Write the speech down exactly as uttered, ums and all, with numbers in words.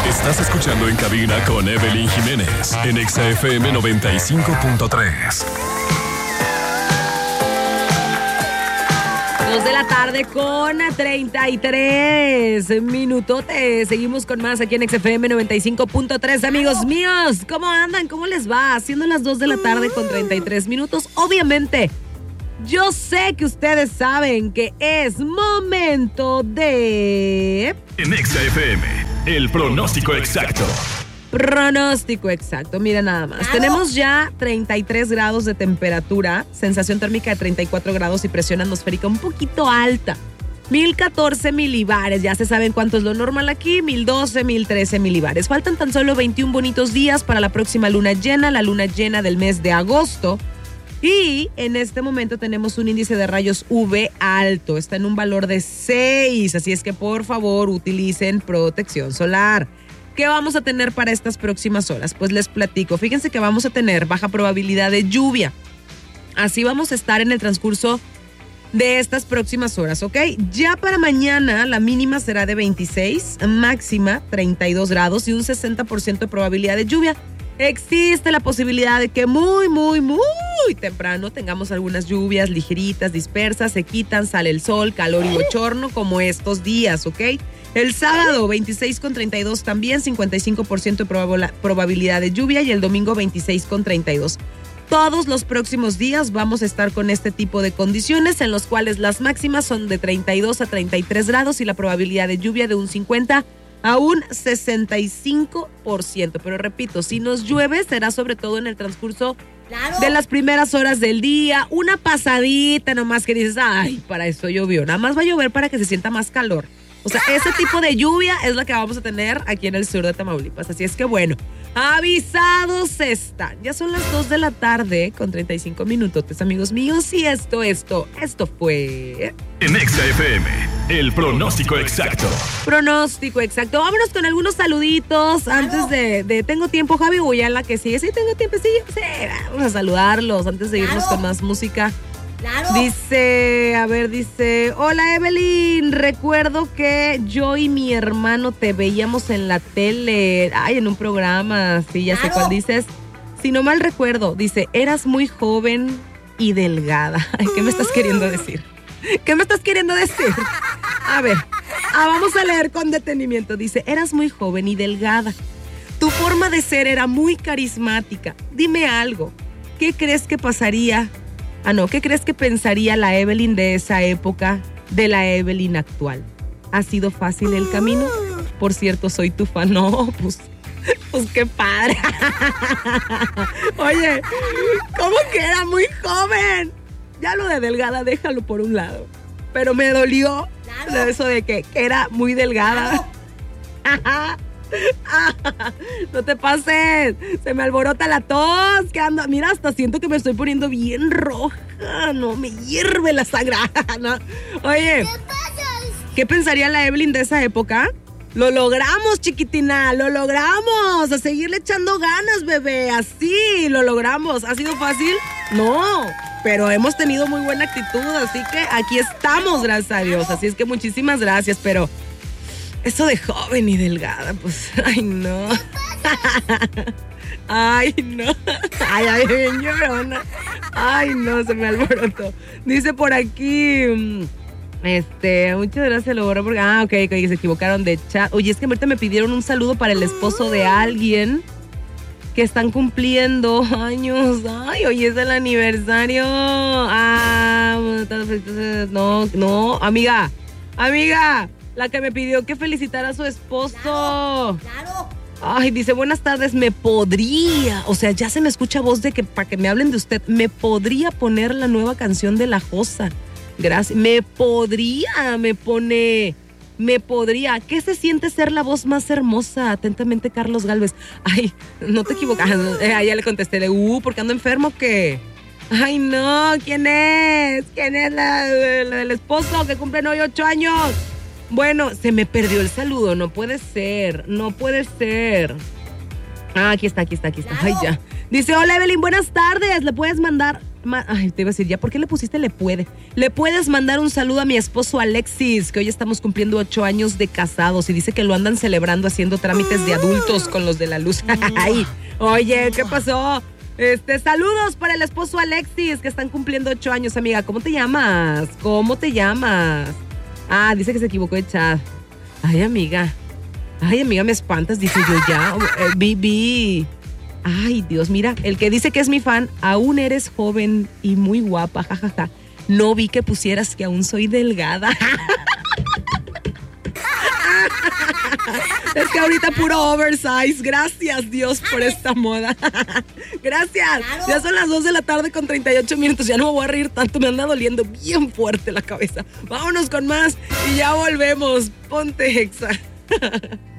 Estás escuchando En Cabina con Evelyn Jiménez en Exa F M noventa y cinco punto tres. Dos de la tarde con treinta y tres minutotes. Seguimos con más aquí en X F M noventa y cinco punto tres. Amigos míos, ¿cómo andan? ¿Cómo les va? Siendo las dos de la tarde con treinta y tres minutos. Obviamente, yo sé que ustedes saben que es momento de... En Exa F M, el pronóstico exacto. Pronóstico exacto, mira nada más. Claro. Tenemos ya treinta y tres grados de temperatura, sensación térmica de treinta y cuatro grados y presión atmosférica un poquito alta. mil catorce milibares, ya se saben cuánto es lo normal aquí, mil doce, mil trece milibares. Faltan tan solo veintiún bonitos días para la próxima luna llena, la luna llena del mes de agosto. Y en este momento tenemos un índice de rayos U V alto, está en un valor de seis, así es que por favor utilicen protección solar. ¿Qué vamos a tener para estas próximas horas? Pues les platico. Fíjense que vamos a tener baja probabilidad de lluvia. Así vamos a estar en el transcurso de estas próximas horas, ¿ok? Ya para mañana la mínima será de veintiséis, máxima treinta y dos grados y un sesenta por ciento de probabilidad de lluvia. Existe la posibilidad de que muy, muy, muy temprano tengamos algunas lluvias ligeritas, dispersas, se quitan, sale el sol, calor y bochorno como estos días, ¿ok? El sábado veintiséis con treinta y dos también, cincuenta y cinco por ciento de proba- probabilidad de lluvia y el domingo veintiséis con treinta y dos. Todos los próximos días vamos a estar con este tipo de condiciones en los cuales las máximas son de treinta y dos a treinta y tres grados y la probabilidad de lluvia de un cincuenta a un sesenta y cinco por ciento. Pero repito, si nos llueve será sobre todo en el transcurso claro. de las primeras horas del día, una pasadita nomás que dices, ay, para eso llovió, nada más va a llover para que se sienta más calor. O sea, ese tipo de lluvia es la que vamos a tener aquí en el sur de Tamaulipas. Así es que bueno, avisados están. Ya son las dos de la tarde con treinta y cinco minutotes, amigos míos. Y esto, esto, esto fue... En Exa F M, el pronóstico exacto. Pronóstico exacto. Vámonos con algunos saluditos antes de... de ¿tengo tiempo, Javi? O ya la que sigue. Sí, tengo tiempo, sí, sí. Vamos a saludarlos antes de irnos claro. con más música. Claro. Dice, a ver, dice, hola Evelyn, recuerdo que yo y mi hermano te veíamos en la tele, ay, en un programa, sí, ya claro. sé cuál dices. Si no mal recuerdo, dice, eras muy joven y delgada. Ay, ¿qué me estás queriendo decir? ¿Qué me estás queriendo decir? A ver, ah, vamos a leer con detenimiento. Dice, eras muy joven y delgada. Tu forma de ser era muy carismática. Dime algo, ¿qué crees que pasaría? Ah, no, ¿qué crees que pensaría la Evelyn de esa época de la Evelyn actual? ¿Ha sido fácil el camino? Por cierto, soy tu fan. No, pues, pues qué padre. Oye, ¿cómo que era muy joven? Ya lo de delgada, déjalo por un lado. Pero me dolió claro. eso de que, que era muy delgada. Claro. No te pases, se me alborota la tos, que ando, mira, hasta siento que me estoy poniendo bien roja, no, me hierve la sangre. No. Oye, ¿qué pasa? ¿Qué pensaría la Evelyn de esa época? Lo logramos, chiquitina, lo logramos, a seguirle echando ganas, bebé, así lo logramos. ¿Ha sido fácil? No, pero hemos tenido muy buena actitud, así que aquí estamos, gracias a Dios, así es que muchísimas gracias, pero... eso de joven y delgada, pues, ay, no. Ay, no. Ay, ay, bien llorona. Ay, no, se me alborotó. Dice por aquí, este, muchas gracias, lo borré porque, ah, ok, ok, se equivocaron de chat. Oye, es que ahorita me pidieron un saludo para el esposo de alguien que están cumpliendo años. Ay, hoy es el aniversario. Ah, no, no, amiga, amiga. La que me pidió que felicitara a su esposo. Claro, claro. Ay, dice, buenas tardes, me podría, o sea, ya se me escucha voz de que para que me hablen de usted, me podría poner la nueva canción de La Josa. Gracias. Me podría, me pone, me podría. ¿Qué se siente ser la voz más hermosa? Atentamente, Carlos Galvez. Ay, no te equivocas. Eh, ya le contesté de, uh, ¿porque ando enfermo qué? Ay, no, ¿quién es? ¿Quién es la, la del esposo que cumple hoy ocho años? Bueno, se me perdió el saludo, no puede ser, no puede ser. Ah, aquí está, aquí está, aquí está. Ay, ya. Dice, hola Evelyn, buenas tardes. ¿Le puedes mandar Ma- Ay, te iba a decir, ¿ya por qué le pusiste le puede? Le puedes mandar un saludo a mi esposo Alexis, que hoy estamos cumpliendo ocho años de casados y dice que lo andan celebrando haciendo trámites de adultos con los de la luz. Ay, oye, ¿qué pasó? Este, saludos para el esposo Alexis, que están cumpliendo ocho años, amiga. ¿Cómo te llamas? ¿Cómo te llamas? Ah, dice que se equivocó de chat. Ay, amiga. Ay, amiga, me espantas, dije yo ya. Eh, vi, vi. Ay, Dios, mira, el que dice que es mi fan, aún eres joven y muy guapa, jajaja. No vi que pusieras que aún soy delgada. Es que ahorita puro oversize. Gracias, Dios, por esta moda. Gracias. Claro. Ya son las dos de la tarde con treinta y ocho minutos. Ya no me voy a reír tanto. Me anda doliendo bien fuerte la cabeza. Vámonos con más y ya volvemos. Ponte Exa.